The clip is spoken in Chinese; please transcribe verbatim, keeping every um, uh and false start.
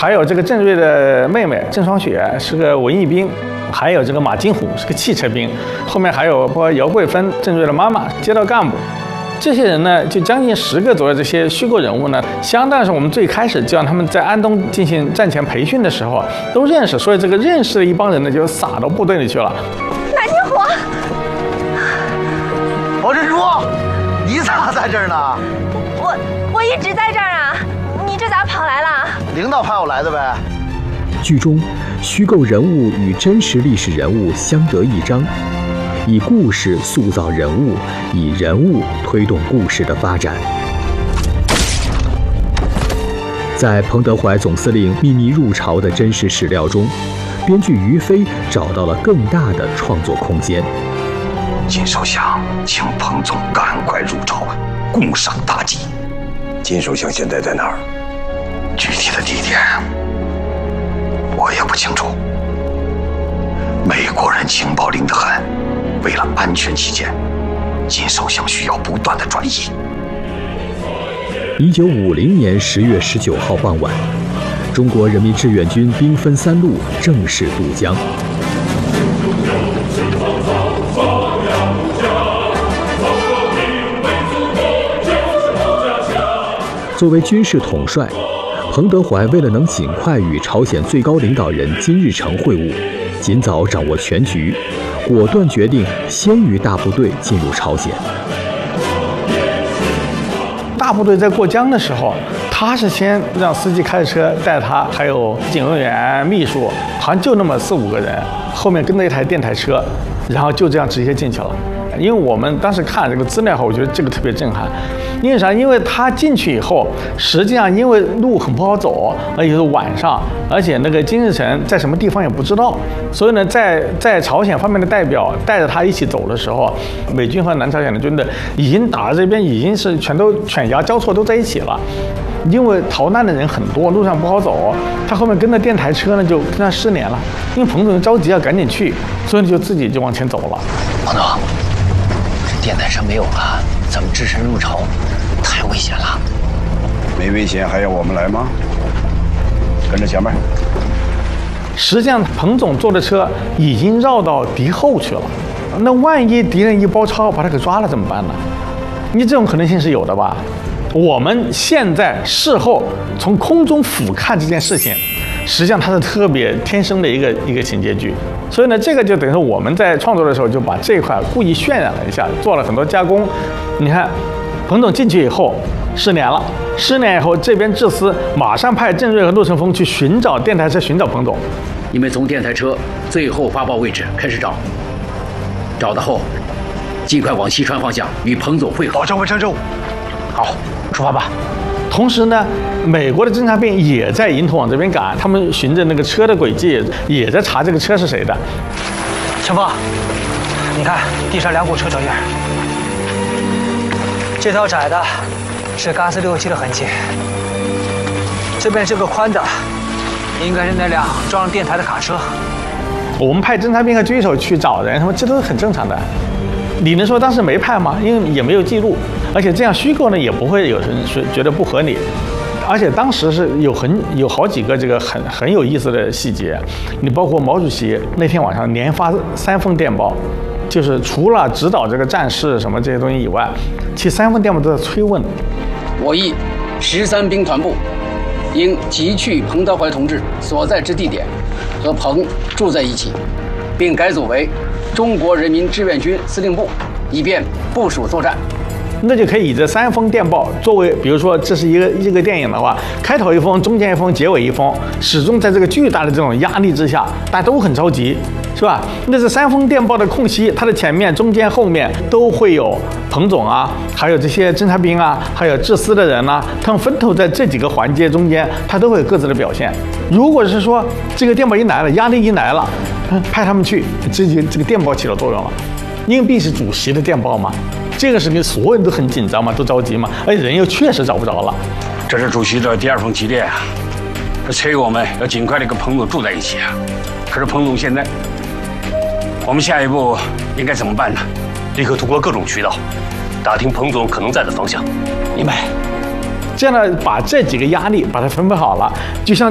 还有这个郑瑞的妹妹郑双雪是个文艺兵，还有这个马金虎是个汽车兵，后面还有包括姚桂芬郑瑞的妈妈街道干部。这些人呢，就将近十个左右这些虚构人物呢，相当是我们最开始就让他们在安东进行战前培训的时候都认识，所以这个认识的一帮人呢，就撒到部队里去了。 马金虎， 王珍珠，你咋在这儿呢？ 我我一直在这儿啊，你这咋跑来了？ 领导派我来的呗。 剧中虚构人物与真实历史人物相得益彰，以故事塑造人物，以人物推动故事的发展。在彭德怀总司令秘密入朝的真实史料中，编剧于飞找到了更大的创作空间。 金首相请彭总赶快入朝，共赏大计。金首相现在在哪儿？具体的地点我也不清楚。美国人情报灵得很，为了安全起见，金首相需要不断的转移。 一九五零年十月十九号傍晚，中国人民志愿军兵分三路正式渡江。作为军事统帅，彭德怀为了能尽快与朝鲜最高领导人金日成会晤，尽早掌握全局，果断决定先于大部队进入朝鲜。 大部队在过江的时候，他是先让司机开着车带他，还有警卫员、秘书，好像就那么四五个人，后面跟着一台电台车，然后就这样直接进去了。因为我们当时看这个资料后，我觉得这个特别震撼。因为啥？因为他进去以后，实际上因为路很不好走，而且是晚上，而且那个金日成在什么地方也不知道，所以呢，在在朝鲜方面的代表带着他一起走的时候，美军和南朝鲜的军队已经打到这边，已经是全都犬牙交错都在一起了。因为逃难的人很多，路上不好走，他后面跟着电台车呢，就跟他失联了。因为彭总着急要赶紧去，所以就自己就往前走了。 彭总，这电台车没有了，咱们只身入朝，太危险了。 没危险还要我们来吗？跟着前面。 实际上，彭总坐的车已经绕到敌后去了。那万一敌人一包抄把他给抓了怎么办呢？你这种可能性是有的吧？我们现在事后从空中俯瞰这件事情，实际上它是特别天生的一个一个情节剧。所以呢，这个就等于说我们在创作的时候就把这块故意渲染了一下，做了很多加工。你看，彭总进去以后失联了，失联以后这边智司马上派郑瑞和陆承风去寻找电台车，寻找彭总。 你们从电台车最后发报位置开始找，找到后尽快往西川方向与彭总会合。 保证完成任务。好，出发吧。 同时呢，美国的侦察兵也在迎头往这边赶，他们循着那个车的轨迹，也在查这个车是谁的。 陈峰，你看地上两股车脚印，这条窄的是嘎斯六七的痕迹，这边这个宽的应该是那辆装上电台的卡车。 我们派侦察兵和狙手去找人，什么这都是很正常的。你能说当时没派吗？因为也没有记录，而且这样虚构呢，也不会有人说觉得不合理。而且当时是有很有好几个这个很很有意思的细节，你包括毛主席那天晚上连发三封电报，就是除了指导这个战事什么这些东西以外，其实三封电报都在催问。 我议十三兵团部应急去彭德怀同志所在之地点，和彭住在一起，并改组为中国人民志愿军司令部，以便部署作战。 那就可以以这三封电报作为，比如说这是一个一个电影的话，开头一封，中间一封，结尾一封，始终在这个巨大的这种压力之下，大家都很着急，是吧？那这三封电报的空隙，它的前面、中间、后面都会有彭总啊，还有这些侦察兵啊，还有智司的人啊，他们分头在这几个环节中间，他都会有各自的表现。如果是说这个电报一来了，压力一来了，派他们去，这就这个电报起了作用了。因为是主席的电报嘛，这个事情所有人都很紧张嘛，都着急嘛，而且人又确实找不着了。 这是主席的第二封急电啊，这催我们要尽快的跟彭总住在一起啊。可是彭总现在，我们下一步应该怎么办呢？ 立刻通过各种渠道打听彭总可能在的方向。 明白。这样呢，把这几个压力把它分配好了，就像